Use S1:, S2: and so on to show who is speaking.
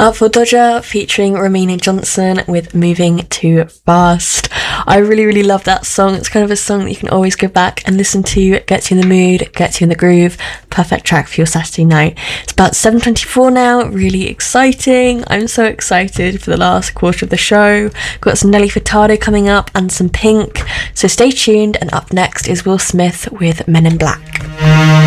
S1: Up for Dodger featuring Romina Johnson with Moving Too Fast. I really, really love that song. It's kind of a song that you can always go back and listen to, gets you in the mood, gets you in the groove. Perfect track for your Saturday night. It's about 7:24 now, really exciting. I'm so excited for the last quarter of the show. Got some Nelly Furtado coming up and some Pink. So stay tuned, and up next is Will Smith with Men in Black.